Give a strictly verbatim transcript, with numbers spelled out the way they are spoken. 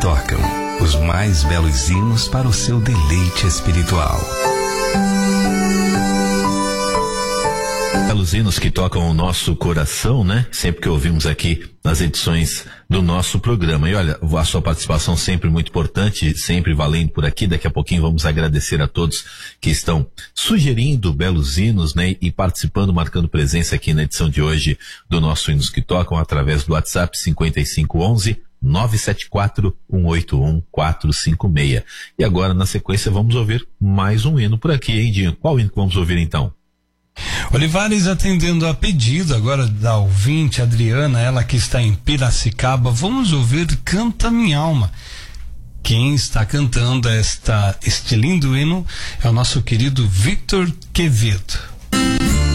tocam, os mais belos hinos para o seu deleite espiritual. Belos hinos que tocam o nosso coração, né? Sempre que ouvimos aqui nas edições do nosso programa. E olha, a sua participação sempre muito importante, sempre valendo por aqui. Daqui a pouquinho vamos agradecer a todos que estão sugerindo belos hinos, né? E participando, marcando presença aqui na edição de hoje do nosso Hinos que Tocam através do WhatsApp cinquenta e cinco onze, nove sete quatro, um oito um, quatro cinco seis. E agora, na sequência, vamos ouvir mais um hino por aqui, hein, Dinho? Qual hino que vamos ouvir então? Olivares atendendo a pedido agora da ouvinte Adriana, ela que está em Piracicaba. Vamos ouvir Canta Minha Alma. Quem está cantando esta, este lindo hino é o nosso querido Victor Quevedo.